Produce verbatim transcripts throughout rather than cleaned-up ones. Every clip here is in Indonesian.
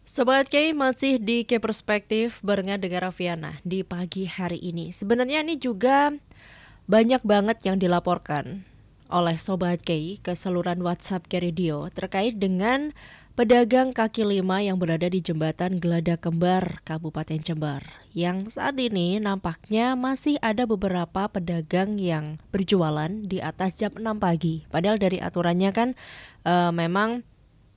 Sobat K masih di K Perspektif barengan dengan Raffiana di pagi hari ini. Sebenarnya ini juga banyak banget yang dilaporkan oleh Sobat K ke saluran WhatsApp K Radio terkait dengan pedagang kaki lima yang berada di jembatan Geladak Kembar, Kabupaten Jember. Yang saat ini nampaknya masih ada beberapa pedagang yang berjualan di atas jam enam pagi. Padahal dari aturannya kan uh, memang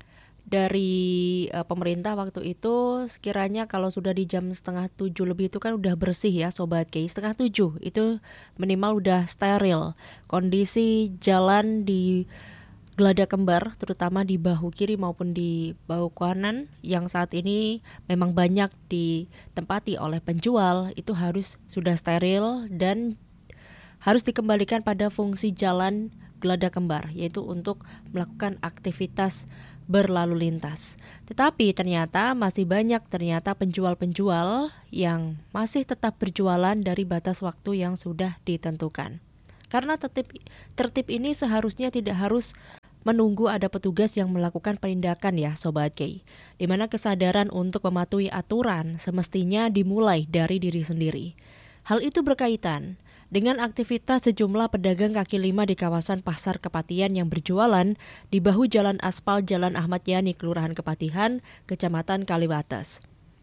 dari uh, pemerintah waktu itu sekiranya kalau sudah di jam setengah tujuh lebih itu kan udah bersih ya Sobat Kay. Setengah tujuh itu minimal udah steril. Kondisi jalan di Geladak Kembar terutama di bahu kiri maupun di bahu kanan yang saat ini memang banyak ditempati oleh penjual itu harus sudah steril dan harus dikembalikan pada fungsi jalan Geladak Kembar, yaitu untuk melakukan aktivitas berlalu lintas. Tetapi ternyata masih banyak ternyata penjual-penjual yang masih tetap berjualan dari batas waktu yang sudah ditentukan. Karena tertib, tertib ini seharusnya tidak harus menunggu ada petugas yang melakukan penindakan ya Sobat K, di mana kesadaran untuk mematuhi aturan semestinya dimulai dari diri sendiri. Hal itu berkaitan dengan aktivitas sejumlah pedagang kaki lima di kawasan Pasar Kepatihan yang berjualan di bahu jalan aspal Jalan Ahmad Yani, Kelurahan Kepatihan, Kecamatan Kaliwates.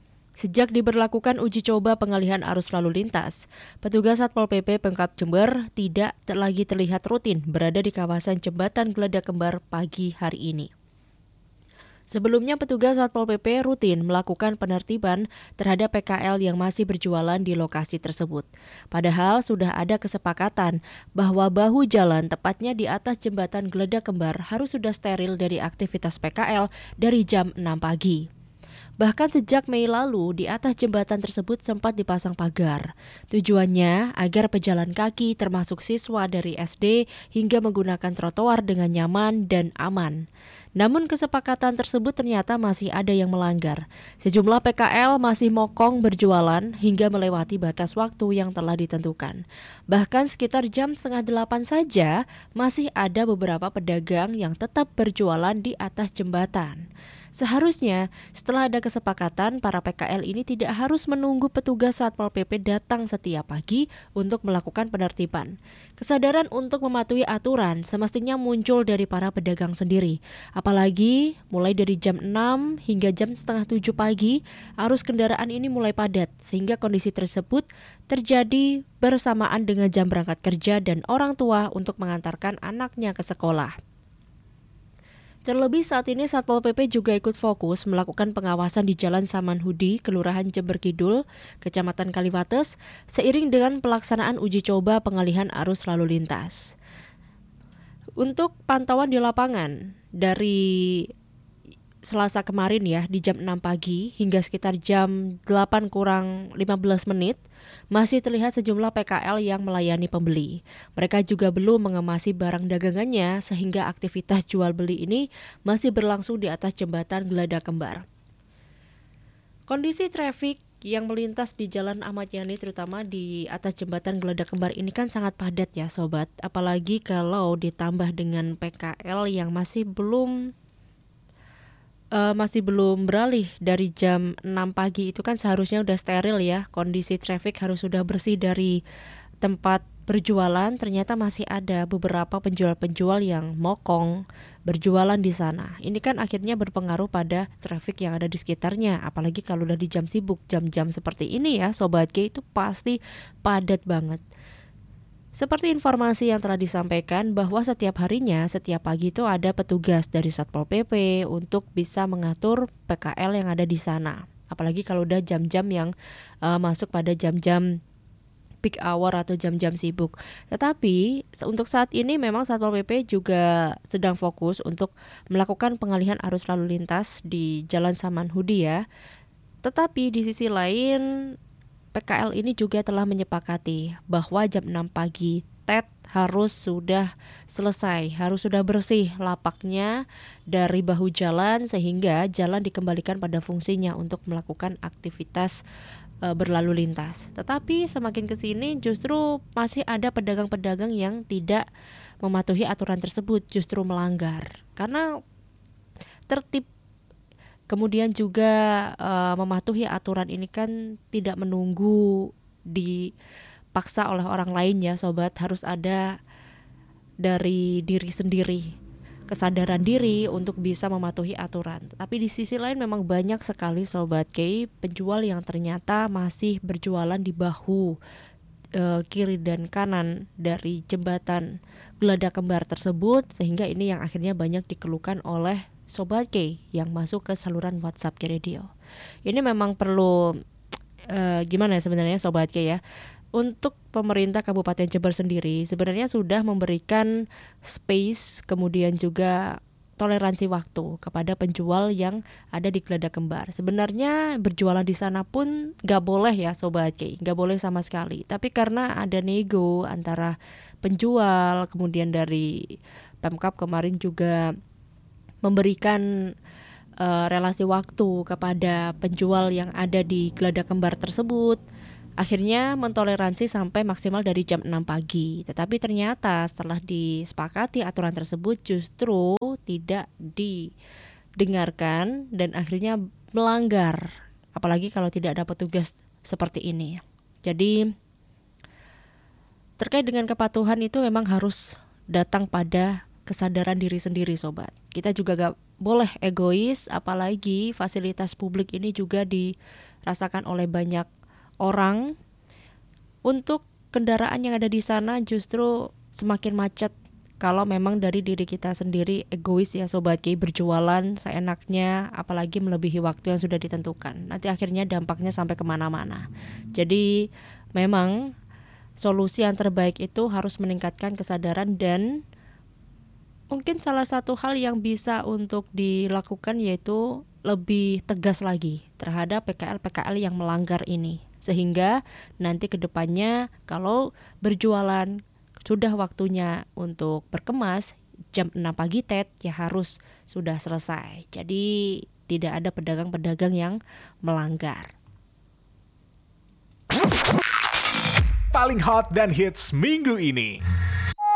Sejak diberlakukan uji coba pengalihan arus lalu lintas, petugas Satpol P P Pemkab Jember tidak lagi terlihat rutin berada di kawasan Jembatan Geladak Kembar pagi hari ini. Sebelumnya petugas Satpol P P rutin melakukan penertiban terhadap P K L yang masih berjualan di lokasi tersebut. Padahal sudah ada kesepakatan bahwa bahu jalan tepatnya di atas jembatan Geladak Kembar harus sudah steril dari aktivitas P K L dari jam enam pagi. Bahkan sejak Mei lalu di atas jembatan tersebut sempat dipasang pagar. Tujuannya agar pejalan kaki termasuk siswa dari S D hingga menggunakan trotoar dengan nyaman dan aman. Namun kesepakatan tersebut ternyata masih ada yang melanggar. Sejumlah P K L masih mokong berjualan hingga melewati batas waktu yang telah ditentukan. Bahkan sekitar jam setengah delapan saja masih ada beberapa pedagang yang tetap berjualan di atas jembatan. Seharusnya setelah ada kesepakatan, para P K L ini tidak harus menunggu petugas Satpol P P datang setiap pagi untuk melakukan penertiban. Kesadaran untuk mematuhi aturan semestinya muncul dari para pedagang sendiri. Apalagi mulai dari jam enam hingga jam setengah tujuh pagi, arus kendaraan ini mulai padat sehingga kondisi tersebut terjadi bersamaan dengan jam berangkat kerja dan orang tua untuk mengantarkan anaknya ke sekolah. Terlebih saat ini Satpol P P juga ikut fokus melakukan pengawasan di Jalan Samanhudi, Kelurahan Jember Kidul, Kecamatan Kaliwates, seiring dengan pelaksanaan uji coba pengalihan arus lalu lintas. Untuk pantauan di lapangan dari Selasa kemarin ya di jam enam pagi hingga sekitar jam delapan kurang lima belas menit masih terlihat sejumlah P K L yang melayani pembeli. Mereka juga belum mengemasi barang dagangannya sehingga aktivitas jual beli ini masih berlangsung di atas jembatan Geladak Kembar. Kondisi trafik yang melintas di Jalan Ahmad Yani terutama di atas jembatan Geladak Kembar ini kan sangat padat ya sobat, apalagi kalau ditambah dengan P K L yang masih belum Uh, masih belum beralih dari jam enam pagi itu kan seharusnya udah steril ya. Kondisi trafik harus sudah bersih dari tempat berjualan. Ternyata masih ada beberapa penjual-penjual yang mokong berjualan di sana. Ini kan akhirnya berpengaruh pada trafik yang ada di sekitarnya. Apalagi kalau udah di jam sibuk, jam-jam seperti ini ya Sobat G itu pasti padat banget. Seperti informasi yang telah disampaikan bahwa setiap harinya, setiap pagi itu ada petugas dari Satpol P P untuk bisa mengatur P K L yang ada di sana. Apalagi kalau udah jam-jam yang uh, masuk pada jam-jam peak hour atau jam-jam sibuk. Tetapi untuk saat ini memang Satpol P P juga sedang fokus untuk melakukan pengalihan arus lalu lintas di Jalan Samanhudi ya. Tetapi di sisi lain P K L ini juga telah menyepakati bahwa jam enam pagi T E T harus sudah selesai, harus sudah bersih lapaknya dari bahu jalan sehingga jalan dikembalikan pada fungsinya untuk melakukan aktivitas e, berlalu lintas. Tetapi semakin kesini justru masih ada pedagang-pedagang yang tidak mematuhi aturan tersebut, justru melanggar. Karena tertib Kemudian juga uh, mematuhi aturan ini kan tidak menunggu dipaksa oleh orang lain ya sobat, harus ada dari diri sendiri, kesadaran diri untuk bisa mematuhi aturan. Tapi di sisi lain memang banyak sekali sobat Kay penjual yang ternyata masih berjualan di bahu uh, kiri dan kanan dari jembatan Geladak Kembar tersebut, sehingga ini yang akhirnya banyak dikeluhkan oleh Sobat K yang masuk ke saluran WhatsApp K Radio. Ini memang perlu uh, gimana ya sebenarnya Sobat K ya. Untuk pemerintah Kabupaten Jember sendiri sebenarnya sudah memberikan space, kemudian juga toleransi waktu kepada penjual yang ada di Geladak Kembar. Sebenarnya berjualan di sana pun gak boleh ya Sobat K, gak boleh sama sekali. Tapi karena ada nego antara penjual, kemudian dari Pemkab kemarin juga memberikan uh, relasi waktu kepada penjual yang ada di Geladak Kembar tersebut, akhirnya mentoleransi sampai maksimal dari jam enam pagi. Tetapi ternyata setelah disepakati aturan tersebut justru tidak didengarkan dan akhirnya melanggar, apalagi kalau tidak ada petugas seperti ini. Jadi terkait dengan kepatuhan itu memang harus datang pada kesadaran diri sendiri sobat. Kita juga gak boleh egois, apalagi fasilitas publik ini juga dirasakan oleh banyak orang. Untuk kendaraan yang ada di sana justru semakin macet kalau memang dari diri kita sendiri egois ya sobat Ki, berjualan seenaknya, apalagi melebihi waktu yang sudah ditentukan. Nanti akhirnya dampaknya sampai kemana-mana. Jadi memang solusi yang terbaik itu harus meningkatkan kesadaran, dan mungkin salah satu hal yang bisa untuk dilakukan yaitu lebih tegas lagi terhadap P K L P K L yang melanggar ini. Sehingga nanti ke depannya kalau berjualan sudah waktunya untuk berkemas jam enam pagi Ted ya harus sudah selesai. Jadi tidak ada pedagang-pedagang yang melanggar. Paling hot dan hits minggu ini.